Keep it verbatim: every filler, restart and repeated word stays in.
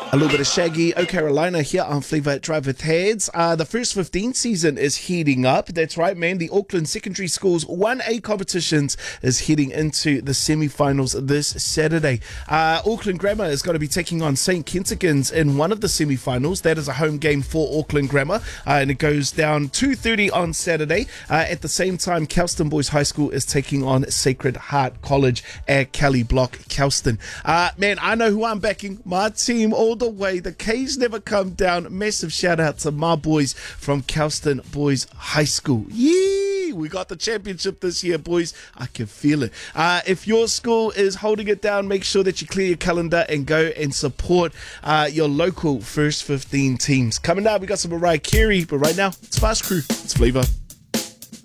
A little bit of Shaggy, O Carolina here on Flavor Drive with Heads. Uh, the first fifteen season is heating up. That's right, man. The Auckland Secondary Schools one A competitions is heading into the semi-finals this Saturday. Uh, Auckland Grammar is going to be taking on Saint Kentigern's in one of the semi-finals. That is a home game for Auckland Grammar, uh, and it goes down two thirty on Saturday. Uh, at the same time, Kelston Boys High School is taking on Sacred Heart College at Kelly Block, Kelston. Uh, man, I know who I'm backing. My team all the way. The K's never come down. Massive shout out to my boys from Kelston Boys High School. Yee! We got the championship this year, boys. I can feel it. Uh, if your school is holding it down, make sure that you clear your calendar and go and support uh, your local first fifteen teams. Coming up, we got some Mariah Carey, but right now, it's Fast Crew. It's Flavor.